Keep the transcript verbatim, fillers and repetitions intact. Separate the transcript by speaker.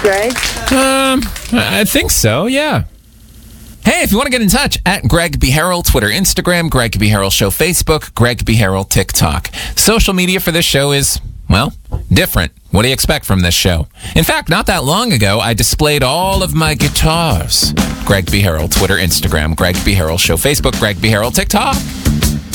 Speaker 1: Greg?
Speaker 2: Um, I think so, yeah. Hey, if you want to get in touch, at Greg B. Harrell, Twitter, Instagram, Greg B. Harrell Show, Facebook, Greg B. Harrell, TikTok. Social media for this show is, well, different. What do you expect from this show? In fact, not that long ago, I displayed all of my guitars. Greg B. Harrell, Twitter, Instagram, Greg B. Harrell Show, Facebook, Greg B. Harrell, TikTok.